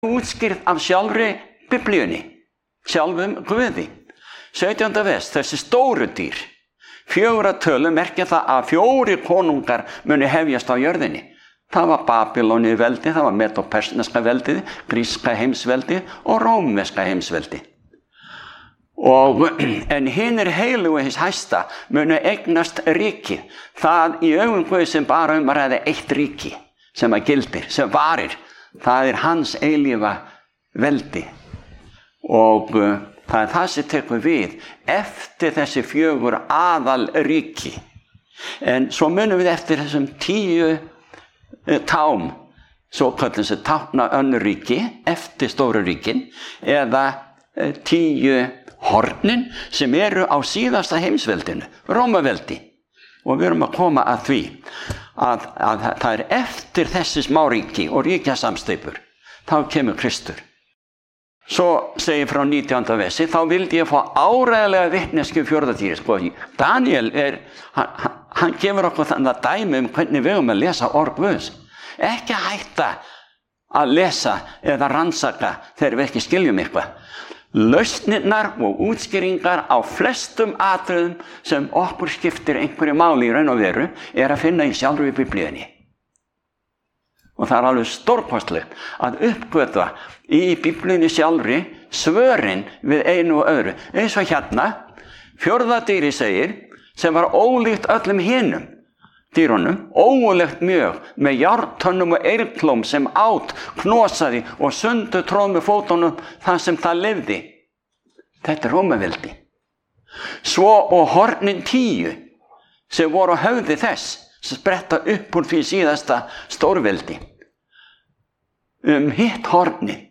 útskýrð af sjálfri Biblíunni, sjálfum Guði. 17. vers, þessi stóru dýr, 4 tölur merkja það að 4 konungar muni hefjast á jörðinni. Það var Babyloni veldið, það var Medo-persneska veldið, gríska heimsveldið og rómverska heimsveldið. En hinir heilugu hins hæsta munu eignast ríki. Það í augum Guðs sem bara að ræða eitt ríki sem að gildir, sem varir. Það hans eilífa veldi. Og það það sem tekur við eftir þessi 4 aðalríki. En svo munum við eftir þessum 10 tám, svo kallum sem tákna önnur ríki eftir stóru ríkin, eða 10 hornin sem eru á síðasta heimsveldinu, Rómaveldi. Og við erum að koma að því að það eftir þessi smáríki og ríkjasamsteypur, þá kemur Kristur. Svo segir frá 19. versi, þá vildi ég fá áreiðanlega vitneskju 4. dýri. Sko, Daniel hann gefur okkur þannig dæmi hvernig við að lesa orð Guðs. Ekki hætta að lesa eða rannsaka þegar við ekki skiljum eitthvað. Lausnirnar og útskýringar á flestum atriðum sem okkur skiptir einhverju máli í raun og veru að finna í sjálfri Biblíunni. Og það alveg stórkostlegt að uppgötva í Biblíunni sjálfri svörin við einu og öðru. Eins og hérna, 4. dýri segir, sem var ólíkt öllum hinum dýrunum, ógulegt mjög, með járntönnum og eyrklóm sem át, knosaði og sundu tróð með fótunum þar sem það lifði. Þetta Rómaveldi. Svo og hornin 10, sem voru á höfði þess, sem spretta upp úr því síðasta stórveldi. Hitt hornið.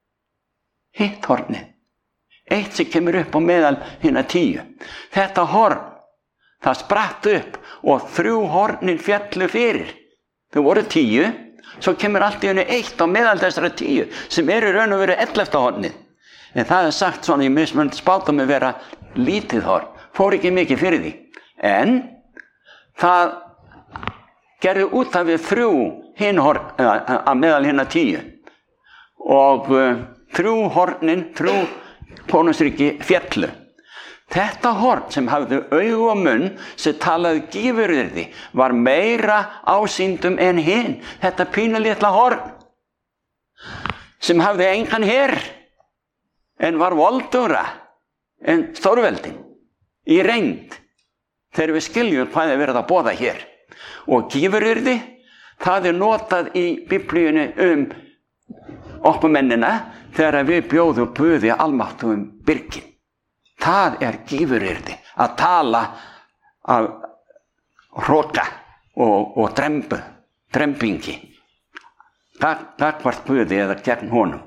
Eitt sem kemur upp á meðal hinna 10. Þetta horn, það spratt upp og 3 hornin fjallu fyrir. Þau voru 10, svo kemur allt í henni 1 á meðal þessara 10 sem eru raun og veru 11. hornið. En það sagt svona í mismunandi spátum að vera lítið horn, fór ekki mikið fyrir því. En það gerði út af við 3 hinn horn að meðal hinna 10. Og 3 hornin, 3 konungsríki fjallu. Þetta horn sem hafði augu og munn sem talaði gífuryrði var meira ásýndum en hinn. Þetta pínulitla horn sem hafði engan her en var voldugra en stórveldin í reynd þegar við skiljum hvað verið að boða hér. Og gífuryrði, það notað í Biblíunni okkur mennina þegar við bjóðum Guði almáttugum byrgin. Það gífuryrði að tala af hroka og drembingi gagnvart Guði eða gegn honum.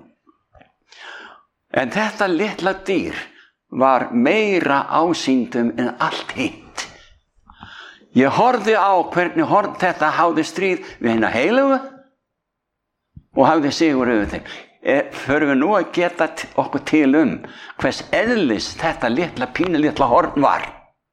En þetta litla dýr var meira ásýndum en allt hitt. Ég horfði á hvernig horn þetta hafði stríð við hina heilugu og hafði sigur yfir þeim. Förum við nú að geta okkur til hvers eðlis þetta pínulitla horn var.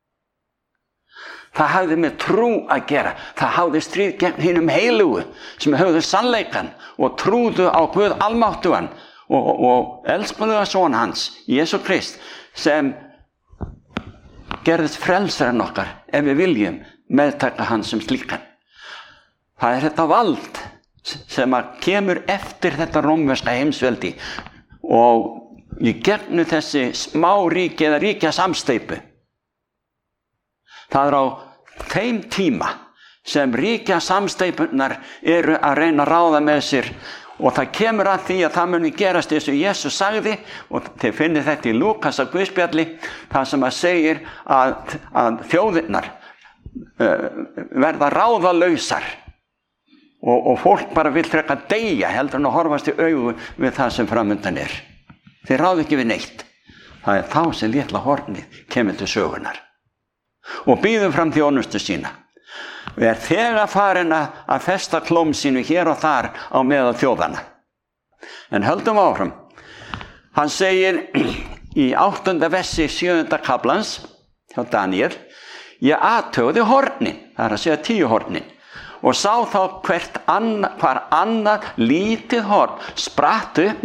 Það hafði með trú að gera. Það hafði stríð gegn hinum heilugu sem höfðu sannleikan og trúðu á Guð almáttugan og elskuðu son hans, Jesú Krist, sem gerðist frelsarinn okkar ef við viljum meðtaka hans sem slíkan. Það þetta vald sem kemur eftir þetta rómverska heimsveldi og í gegnum þessi smá ríki eða ríkja samsteypu. Það á þeim tíma sem ríkja samsteypunar eru að reyna að ráða með sér og það kemur að því að það muni gerast eins og Jesús sagði og þið finnið þetta í Lúkas að Guðspjalli það sem segir að þjóðirnar verða ráðalausar. Og fólk bara vill frekar deyja heldur en að horfast í augu við það sem framundan Þeir ráðu ekki við neitt. Það þá sem litla hornið kemur til sögunar. Og býður fram þjónustu sína. Við þegar farin að festa klóm sínu hér og þar á meðal þjóðana. En höldum áfram. Hann segir í 8. versi 7. kaflans hjá Daniel, ég athugaði hornin, það að segja 10 hornin. Og sá þá hvar annað lítið horn spratt upp